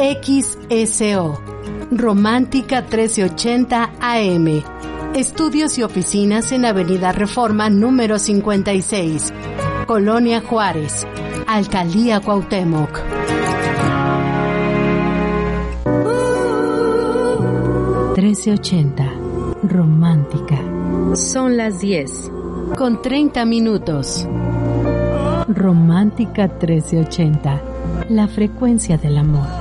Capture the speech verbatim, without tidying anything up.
X S O, Romántica trece ochenta A M. Estudios y oficinas en Avenida Reforma número cincuenta y seis, Colonia Juárez, Alcaldía Cuauhtémoc. trece ochenta, Romántica. Son las diez. Con treinta minutos. Romántica trece ochenta, la frecuencia del amor.